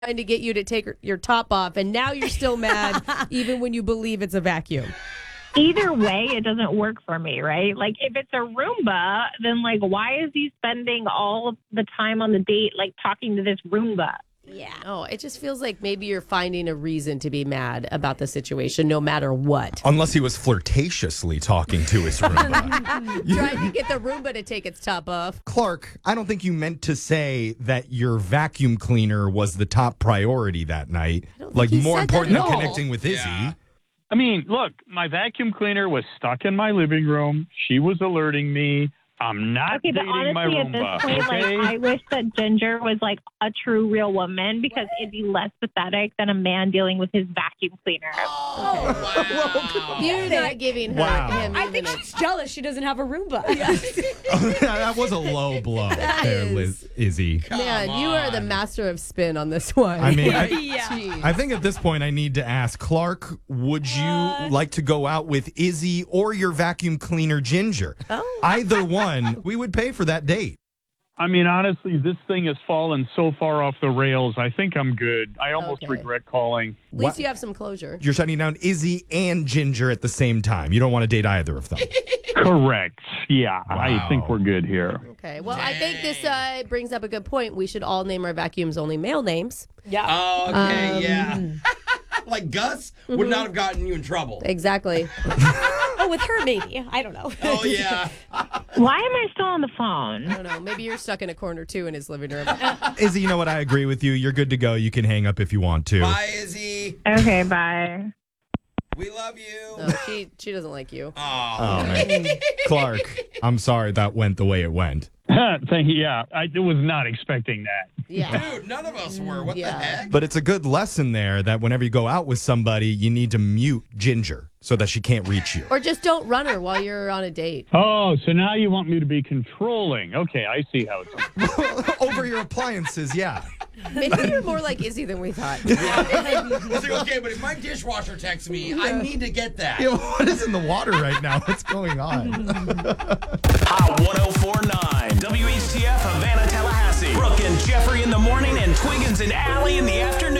trying to get you to take your top off, and now you're still mad even when you believe it's a vacuum. Either way, it doesn't work for me, right? Like, if it's a Roomba, then, like, why is he spending all of the time on the date, like, talking to this Roomba? Yeah. Oh, it just feels like maybe you're finding a reason to be mad about the situation no matter what. Unless he was flirtatiously talking to his Roomba. Trying to get the Roomba to take its top off. Clark, I don't think you meant to say that your vacuum cleaner was the top priority that night. Like, he more said that important at than all. connecting with Izzy. Yeah. I mean, look, my vacuum cleaner was stuck in my living room. She was alerting me. I'm not Okay, but dating my honestly, at Roomba. this point, Okay? like, I wish that Ginger was, like, a true, real woman because it'd be less pathetic than a man dealing with his vacuum cleaner. Oh, wow. You're not giving her Wow. him I even think a- she's jealous she doesn't have a Roomba. That was a low blow there, is- Izzy. Man, you are the master of spin on this one. I mean, Jeez. I think at this point I need to ask Clark, would you like to go out with Izzy or your vacuum cleaner Ginger? Oh. Either one, we would pay for that date. I mean, honestly, this thing has fallen so far off the rails. I think I'm good. I almost Okay. regret calling. At least you have some closure. You're shutting down Izzy and Ginger at the same time. You don't want to date either of them. Correct. Yeah, Wow. I think we're good here. Okay. Well, I think this brings up a good point. We should all name our vacuums only male names. Yeah. Oh, okay, yeah. Like Gus would not have gotten you in trouble. Exactly. Oh, with her maybe. I don't know. Oh, yeah. Why am I still on the phone? I don't know. Maybe you're stuck in a corner too in his living room. Izzy, you know what? I agree with you. You're good to go. You can hang up if you want to. Bye, Izzy. Okay, bye. We love you. No, she doesn't like you. Oh, man. Clark, I'm sorry that went the way it went. Thank you. Yeah, I was not expecting that. Yeah. dude, none of us were. What the Yeah. heck? But it's a good lesson there that whenever you go out with somebody, you need to mute Ginger so that she can't reach you. Or just don't run her while you're on a date. Oh, so now you want me to be controlling. Okay, I see how it's. Over your appliances, yeah. Maybe you're more like Izzy than we thought. It's like, okay, but if my dishwasher texts me, I need to get that. Yeah, what is in the water right now? What's going on? Hot 1049 WHTF Havana, Tallahassee. Brooke and Jeffrey in the morning and Twiggins and Allie in the afternoon.